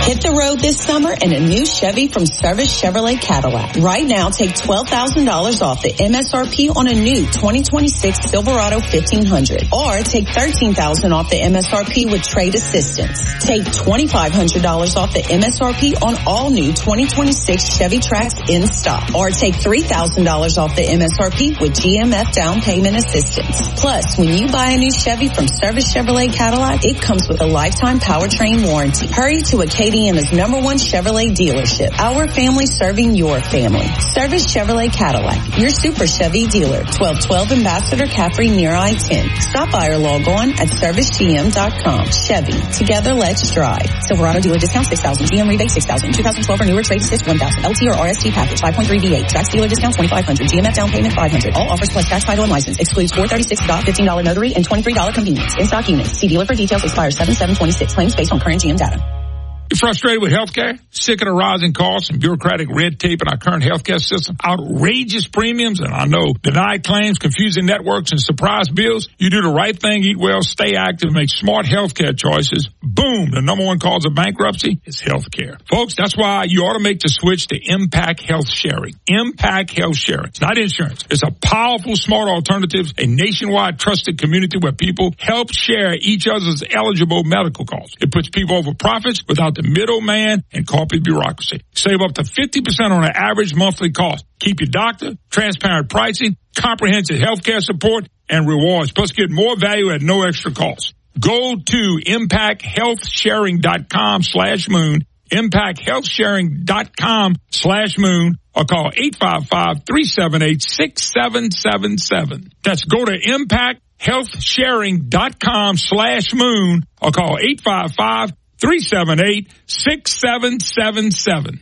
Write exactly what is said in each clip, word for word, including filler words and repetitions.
Hit the road this summer in a new Chevy from Service Chevrolet Cadillac. Right now, take twelve thousand dollars off the M S R P on a new twenty twenty-six Silverado fifteen hundred. Or take thirteen thousand dollars off the M S R P with trade assistance. Take twenty-five hundred dollars off the M S R P on all new twenty twenty-six Chevy Trax in stock. Or take three thousand dollars off the M S R P with G M F down payment assistance. Plus, when you buy a new Chevy from Service Chevrolet Cadillac, it comes with a lifetime powertrain warranty. Hurry to Acadiana's number one Chevrolet dealership. Our family serving your family. Service Chevrolet Cadillac, your super Chevy dealer. twelve twelve Ambassador Caffrey near I ten. Stop by or log on at service g m dot com. Chevy, together let's drive. Silverado dealer discount six thousand. G M rebate six thousand. two thousand twelve or newer trade assist one thousand. L T or R S T package five point three V eight. Trax dealer discount twenty-five hundred. G M F down payment five hundred. All offers plus tax, title, and license. Excludes four thirty-six doc, fifteen dollars notary, and twenty-three dollars convenience. In stock units. See dealer for details. Expires seven seven twenty-six. Claims based on current G M data. You're frustrated with healthcare? Sick of the rising costs and bureaucratic red tape in our current healthcare system? Outrageous premiums and I know denied claims, confusing networks, and surprise bills? You do the right thing, eat well, stay active, make smart healthcare choices. Boom! The number one cause of bankruptcy is healthcare. Folks, that's why you ought to make the switch to Impact Health Sharing. Impact Health Sharing. It's not insurance. It's a powerful, smart alternative, a nationwide trusted community where people help share each other's eligible medical costs. It puts people over profits without the middleman and corporate bureaucracy. Save up to fifty percent on an average monthly cost. Keep your doctor, transparent pricing, comprehensive healthcare support, and rewards. Plus get more value at no extra cost. Go to impact health sharing dot com slash moon, impact health sharing dot com slash moon, or call eight five five, three seven eight, six seven seven seven. That's go to impact health sharing dot com slash moon, or call eight five five, three seven eight, six seven seven seven.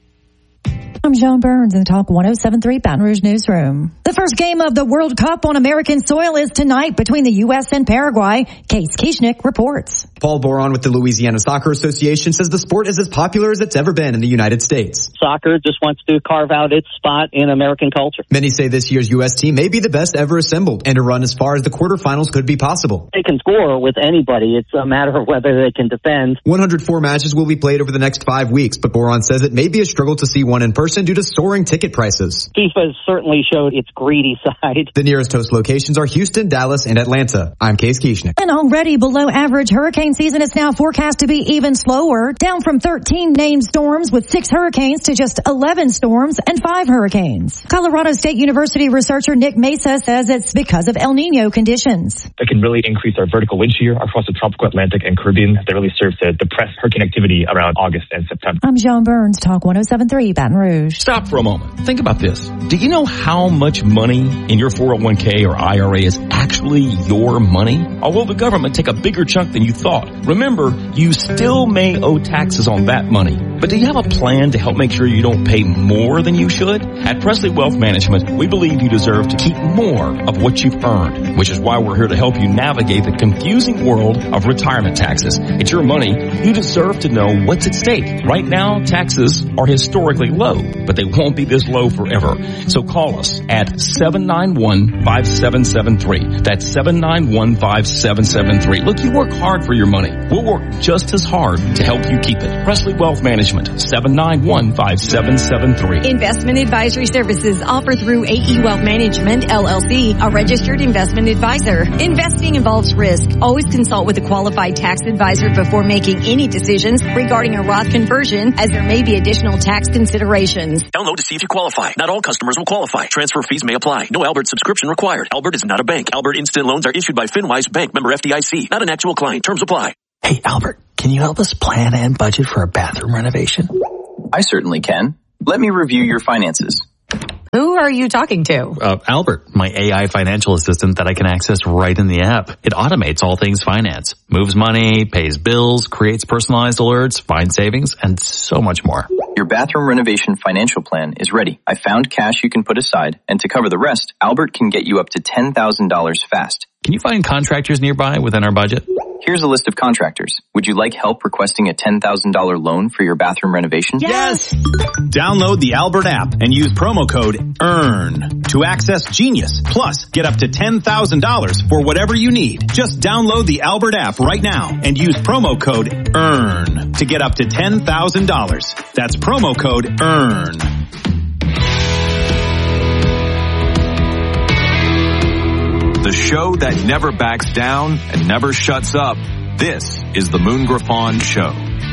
I'm John Burns in the Talk one oh seven point three Baton Rouge Newsroom. The first game of the World Cup on American soil is tonight between the U S and Paraguay. Case Kieschnick reports. Paul Boron with the Louisiana Soccer Association says the sport is as popular as it's ever been in the United States. Soccer just wants to carve out its spot in American culture. Many say this year's U S team may be the best ever assembled, and a run as far as the quarterfinals could be possible. They can score with anybody. It's a matter of whether they can defend. one hundred four matches will be played over the next five weeks, but Boron says it may be a struggle to see one in person due to soaring ticket prices. FIFA has certainly showed its greedy side. The nearest host locations are Houston, Dallas, and Atlanta. I'm Case Kieschnick. An already below average hurricane season is now forecast to be even slower, down from thirteen named storms with six hurricanes to just eleven storms and five hurricanes. Colorado State University researcher Nick Mesa says it's because of El Nino conditions. That can really increase our vertical wind shear across the tropical Atlantic and Caribbean. That really serves to depress hurricane activity around August and September. I'm John Burns, Talk one oh seven point three Baton Rouge. Stop for a moment. Think about this. Do you know how much money in your four oh one k or I R A is actually your money? Or will the government take a bigger chunk than you thought? Remember, you still may owe taxes on that money. But do you have a plan to help make sure you don't pay more than you should? At Presley Wealth Management, we believe you deserve to keep more of what you've earned, which is why we're here to help you navigate the confusing world of retirement taxes. It's your money. You deserve to know what's at stake. Right now, taxes are historically low, but they won't be this low forever. So call us at seven nine one, five seven seven three. That's seven nine one, five seven seven three. Look, you work hard for your money. We'll work just as hard to help you keep it. Presley Wealth Management, seven nine one, five seven seven three. Investment advisory services offered through A E Wealth Management, L L C, a registered investment advisor. Investing involves risk. Always consult with a qualified tax advisor before making any decisions regarding a Roth conversion, as there may be additional tax considerations. Download to see if you qualify. Not all customers will qualify. Transfer fees may apply. No Albert subscription required. Albert is not a bank. Albert Instant Loans are issued by FinWise Bank, member F D I C. Not an actual client. Terms apply. Hey, Albert, can you help us plan and budget for a bathroom renovation? I certainly can. Let me review your finances. Who are you talking to? Uh, Albert, my A I financial assistant that I can access right in the app. It automates all things finance, moves money, pays bills, creates personalized alerts, finds savings, and so much more. Your bathroom renovation financial plan is ready. I found cash you can put aside, and to cover the rest, Albert can get you up to ten thousand dollars fast. Can you find contractors nearby within our budget? Here's a list of contractors. Would you like help requesting a ten thousand dollars loan for your bathroom renovation? Yes! Download the Albert app and use promo code EARN to access Genius. Plus, get up to ten thousand dollars for whatever you need. Just download the Albert app right now and use promo code EARN. to get up to ten thousand dollars. That's promo code EARN. The show that never backs down and never shuts up. This is the Moon Griffon Show.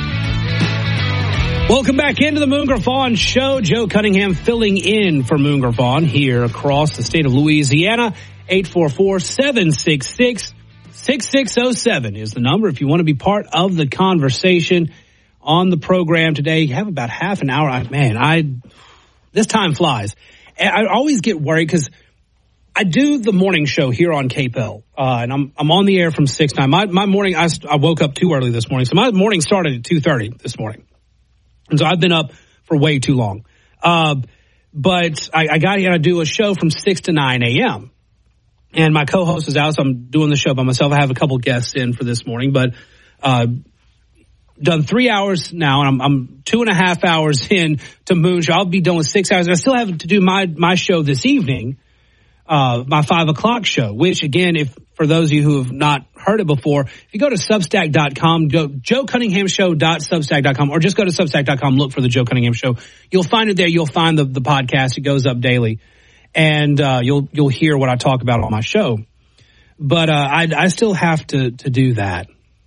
Welcome back into the Moon Griffon Show. Joe Cunningham filling in for Moon Griffon here across the state of Louisiana. eight four four, seven six six, six six zero seven is the number if you want to be part of the conversation on the program today. You have about half an hour. I, man, I this time flies. I always get worried because I do the morning show here on K P L, uh, and I'm I'm on the air from six to nine. My, my morning, I, I woke up too early this morning, so my morning started at two thirty this morning. And so I've been up for way too long. Uh, but I, I got here to do a show from six to nine a.m. And my co-host is out, so I'm doing the show by myself. I have a couple guests in for this morning, but uh, done three hours now, and I'm, I'm two and a half hours in to Moon Show. I'll be done with six hours. I still have to do my, my show this evening. Uh, my five o'clock show, which again, if for those of you who have not heard it before, if you go to substack dot com, go joe cunningham show dot substack dot com, or just go to substack dot com, look for the Joe Cunningham Show. You'll find it there. You'll find the, the podcast. It goes up daily, and uh, you'll you'll hear what I talk about on my show. But uh, I, I still have to to do that,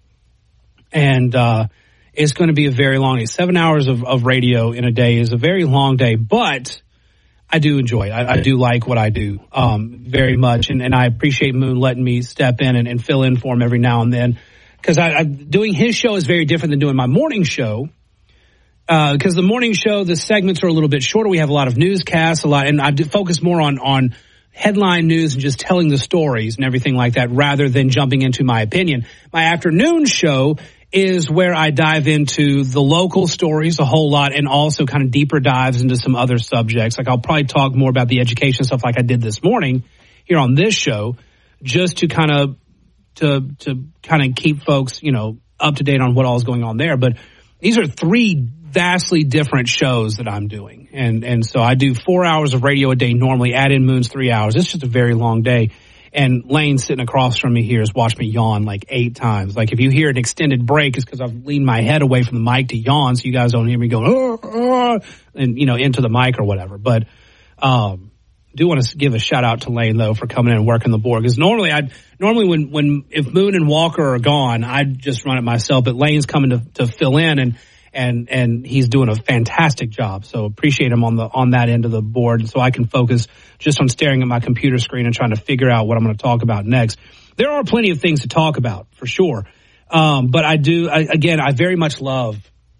and uh, it's going to be a very long day. Seven hours of, of radio in a day is a very long day, but I do enjoy it. I, I do like what I do um, very much, and, and I appreciate Moon letting me step in and, and fill in for him every now and then, because I, I, doing his show is very different than doing my morning show, because uh, the morning show, the segments are a little bit shorter. We have a lot of newscasts, a lot, and I do focus more on, on headline news and just telling the stories and everything like that rather than jumping into my opinion. My afternoon show is where I dive into the local stories a whole lot, and also kind of deeper dives into some other subjects. Like I'll probably talk more about the education stuff like I did this morning here on this show, just to kind of to to kind of keep folks, you know, up to date on what all is going on there. But these are three vastly different shows that I'm doing. And and so I do four hours of radio a day normally, add in Moon's three hours. It's just a very long day. And Lane sitting across from me here has watched me yawn like eight times. Like if you hear an extended break, it's because I've leaned my head away from the mic to yawn, so you guys don't hear me go, oh, oh, and you know, into the mic or whatever. But um, do want to give a shout out to Lane though for coming in and working the board, because normally I normally when when if Moon and Walker are gone, I'd just run it myself. But Lane's coming to to fill in, and and and he's doing a fantastic job. So appreciate him on the on that end of the board, so I can focus just on staring at my computer screen and trying to figure out what I'm going to talk about next. There are plenty of things to talk about for sure, um, but I do I, again I very much love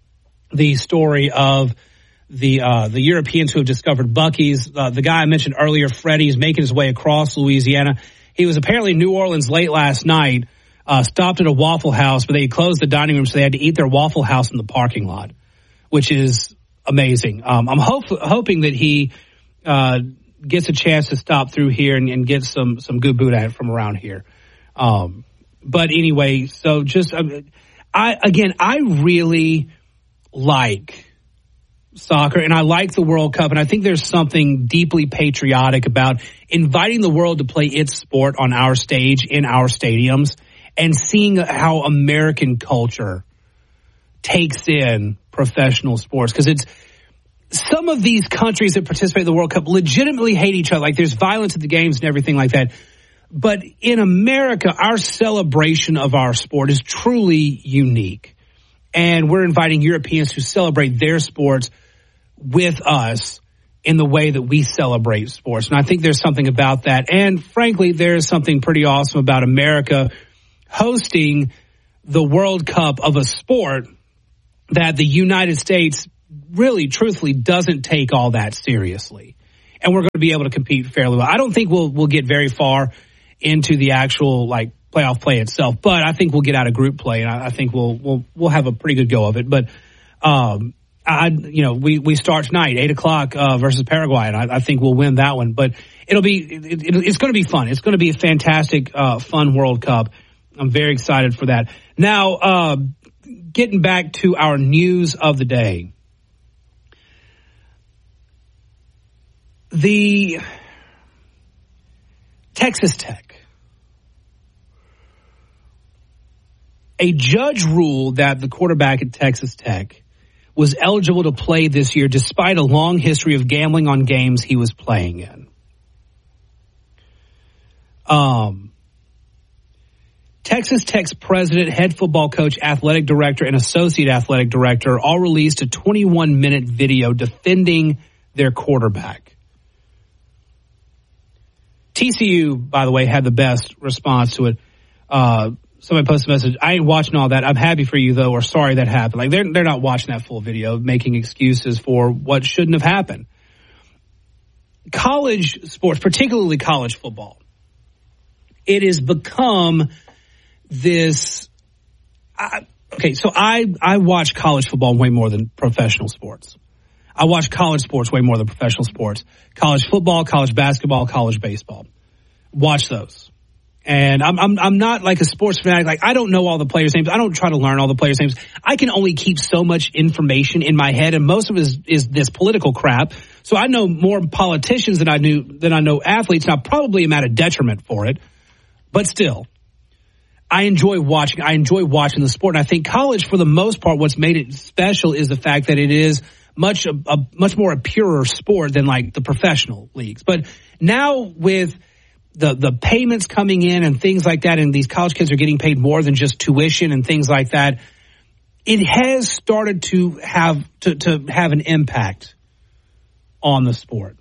the story of the uh, the Europeans who have discovered Buc-ee's. Uh, the guy I mentioned earlier, Freddie, is making his way across Louisiana. He was apparently in New Orleans late last night. Uh, stopped at a Waffle House, but they closed the dining room, so they had to eat their Waffle House in the parking lot, which is amazing. Um, I'm hope, hoping that he uh, gets a chance to stop through here and, and get some some good boudin from around here. Um, but anyway, so just um, I again, I really like soccer, and I like the World Cup, and I think there's something deeply patriotic about inviting the world to play its sport on our stage in our stadiums, and seeing how American culture takes in professional sports. Because it's some of these countries that participate in the World Cup legitimately hate each other. Like there's violence at the games and everything like that. But in America, our celebration of our sport is truly unique. And we're inviting Europeans to celebrate their sports with us in the way that we celebrate sports. And I think there's something about that. And frankly, there's something pretty awesome about America hosting the World Cup of a sport that the United States really, truthfully, doesn't take all that seriously. And we're going to be able to compete fairly well. I don't think we'll we'll get very far into the actual like playoff play itself, but I think we'll get out of group play, and I, I think we'll we'll we'll have a pretty good go of it. But um, I, you know, we we start tonight, eight o'clock uh, versus Paraguay, and I, I think we'll win that one. But it'll be it, it, it's going to be fun. It's going to be a fantastic, uh, fun World Cup. I'm very excited for that. Now, uh, getting back to our news of the day. The Texas Tech A judge ruled that the quarterback at Texas Tech was eligible to play this year despite a long history of gambling on games he was playing in. Um, Texas Tech's president, head football coach, athletic director, and associate athletic director all released a twenty-one minute video defending their quarterback. T C U, by the way, had the best response to it. Uh, somebody posted a message, I ain't watching all that. I'm happy for you, though, or sorry that happened. Like, they're, they're not watching that full video, making excuses for what shouldn't have happened. College sports, particularly college football, it has become this. I, okay, so I, I watch college football way more than professional sports. I watch college sports way more than professional sports. College football, college basketball, college baseball. Watch those. And I'm, I'm, I'm not like a sports fanatic. Like, I don't know all the players' names. I don't try to learn all the players' names. I can only keep so much information in my head, and most of it is, is this political crap. So I know more politicians than I knew, than I know athletes, and I probably am at a detriment for it. But still, I enjoy watching. I enjoy watching the sport, and I think college, for the most part, what's made it special is the fact that it is much a, a much more a purer sport than like the professional leagues. But now with the the payments coming in and things like that, and these college kids are getting paid more than just tuition and things like that, it has started to have to, to have an impact on the sport.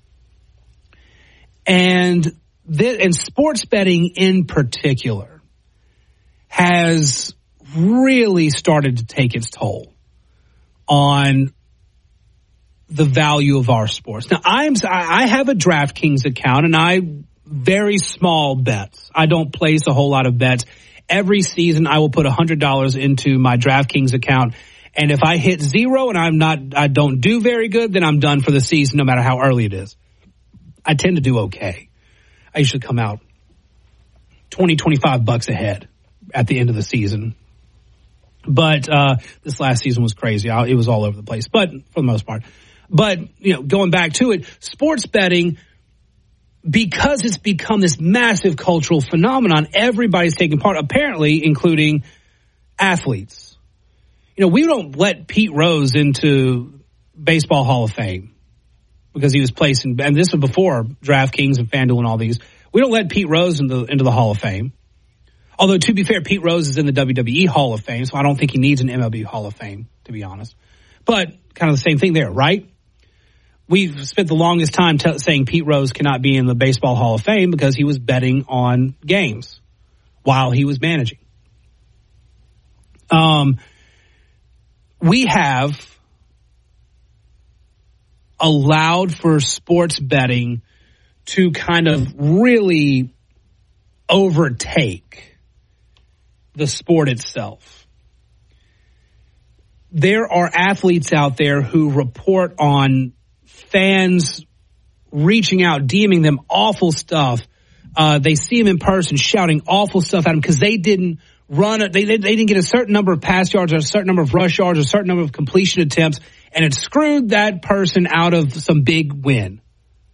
And th- and sports betting in particular has really started to take its toll on the value of our sports. Now, I'm I have a DraftKings account, and I very small bets. I don't place a whole lot of bets. Every season, I will put one hundred dollars into my DraftKings account, and if I hit zero and I'm not, I don't do very good, then I'm done for the season, no matter how early it is. I tend to do okay. I usually come out twenty, twenty-five bucks ahead at the end of the season. But uh, this last season was crazy. I, it was all over the place, but for the most part. But, you know, going back to it, sports betting, because it's become this massive cultural phenomenon, everybody's taking part, apparently, including athletes. You know, we don't let Pete Rose into Baseball Hall of Fame because he was placed in, and this was before DraftKings and FanDuel and all these. We don't let Pete Rose into, into the Hall of Fame. Although, to be fair, Pete Rose is in the W W E Hall of Fame, so I don't think he needs an M L B Hall of Fame, to be honest. But kind of the same thing there, right? We've spent the longest time t- saying Pete Rose cannot be in the Baseball Hall of Fame because he was betting on games while he was managing. Um, we have allowed for sports betting to kind of really overtake the sport itself. There are athletes out there who report on fans reaching out, DMing them awful stuff. Uh, they see them in person shouting awful stuff at them because they didn't run, a, they, they, they didn't get a certain number of pass yards or a certain number of rush yards or a certain number of completion attempts, and it screwed that person out of some big win.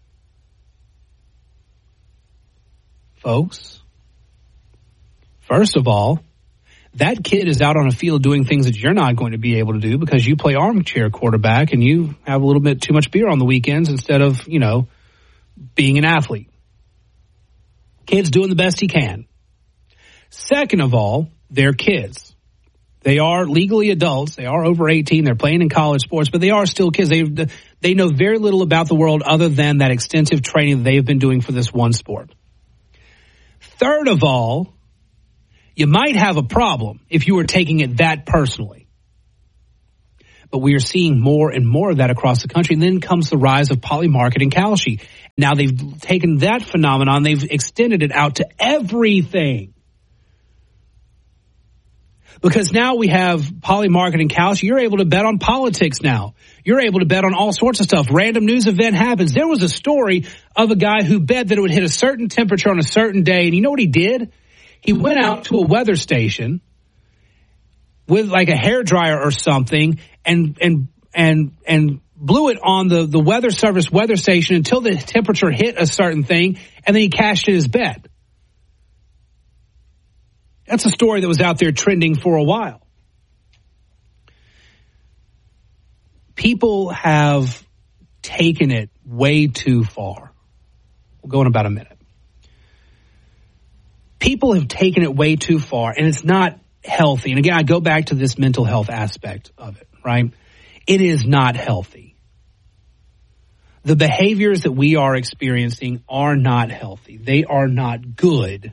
Folks, first of all, that kid is out on a field doing things that you're not going to be able to do because you play armchair quarterback and you have a little bit too much beer on the weekends instead of, you know, being an athlete. Kid's doing the best he can. Second of all, they're kids. They are legally adults. They are over eighteen. They're playing in college sports, but they are still kids. They they know very little about the world other than that extensive training that they've been doing for this one sport. Third of all, you might have a problem if you were taking it that personally. But we are seeing more and more of that across the country. And then comes the rise of Polymarket and Kalshi. Now they've taken that phenomenon, they've extended it out to everything. Because now we have Polymarket and Kalshi. You're able to bet on politics now. You're able to bet on all sorts of stuff. Random news event happens. There was a story of a guy who bet that it would hit a certain temperature on a certain day. And you know what he did? He went out to a weather station with like a hairdryer or something and and and and blew it on the, the weather service weather station until the temperature hit a certain thing, and then he cashed in his bet. That's a story that was out there trending for a while. People have taken it way too far. We'll go in about a minute. People have taken it way too far, and it's not healthy. And again, I go back to this mental health aspect of it, right? It is not healthy. The behaviors that we are experiencing are not healthy. They are not good.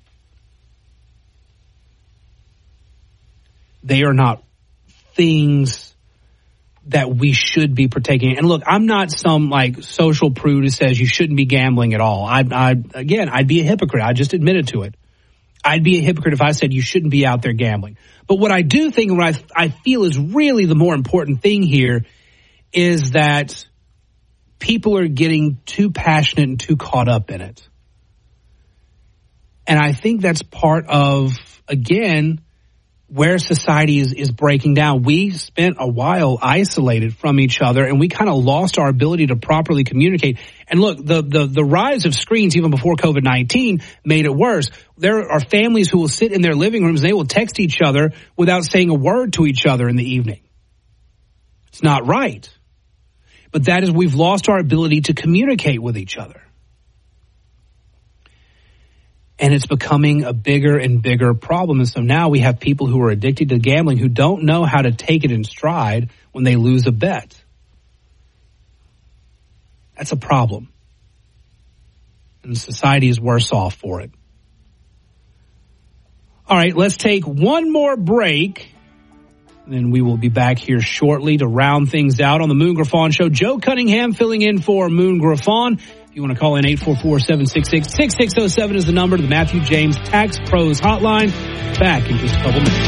They are not things that we should be partaking in. And look, I'm not some like social prude who says you shouldn't be gambling at all. I, I, again, I'd be a hypocrite. I just admitted to it. I'd be a hypocrite if I said you shouldn't be out there gambling. But what I do think, and what I, I feel is really the more important thing here, is that people are getting too passionate and too caught up in it. And I think that's part of, again, where society is, is breaking down. We spent a while isolated from each other, and we kind of lost our ability to properly communicate. And look, the, the, the rise of screens, even before covid nineteen, made it worse. There are families who will sit in their living rooms, and they will text each other without saying a word to each other in the evening. It's not right. But that is, we've lost our ability to communicate with each other. And it's becoming a bigger and bigger problem. And so now we have people who are addicted to gambling who don't know how to take it in stride when they lose a bet. That's a problem. And society is worse off for it. All right, let's take one more break. And then we will be back here shortly to round things out on the Moon Griffon Show. Joe Cunningham filling in for Moon Griffon. If you want to call in, eight four four, seven six six, six six zero seven is the number to the Matthew James Tax Pros Hotline. Back in just a couple minutes.